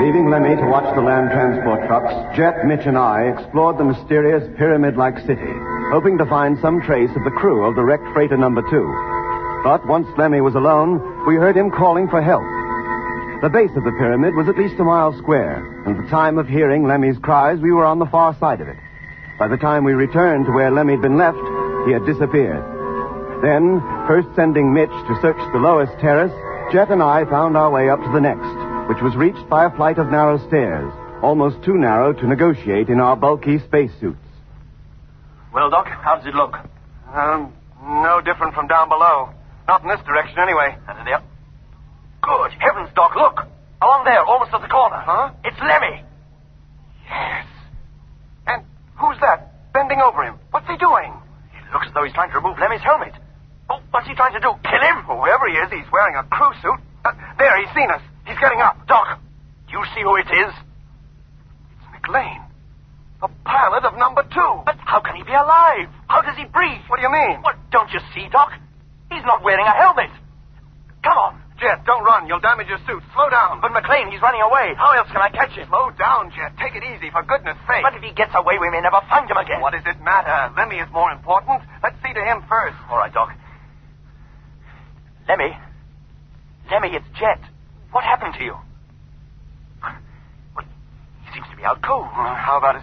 Leaving Lemmy to watch the land transport trucks, Jet, Mitch, and I explored the mysterious pyramid-like city, hoping to find some trace of the crew of the wrecked freighter number 2. But once Lemmy was alone, we heard him calling for help. The base of the pyramid was at least a mile square, and at the time of hearing Lemmy's cries, we were on the far side of it. By the time we returned to where Lemmy had been left, he had disappeared. Then, first sending Mitch to search the lowest terrace, Jet and I found our way up to the next, which was reached by a flight of narrow stairs, almost too narrow to negotiate in our bulky spacesuits. Well, Doc, how does it look? No different from down below. Not in this direction, anyway. And there. Good heavens, Doc, look! Along there, almost at the corner. Huh? It's Lemmy. Yes. And who's that? Bending over him. What's he doing? It looks as though he's trying to remove Lemmy's helmet. Oh, what's he trying to do? Kill him? Whoever he is, he's wearing a crew suit. There, he's seen us. He's getting up. Doc, do you see who it is? It's McLean. The pilot of number 2. But how can he be alive? How does he breathe? What do you mean? What, don't you see, Doc? He's not wearing a helmet. Come on. Jet, don't run. You'll damage your suit. Slow down. But McLean, he's running away. How else can I catch him? Slow down, Jet. Take it easy, for goodness sake. But if he gets away, we may never find him again. What does it matter? Lemmy is more important. Let's see to him first. All right, Doc. Lemmy, it's Jet. What happened to you? Well, he seems to be out cold. How about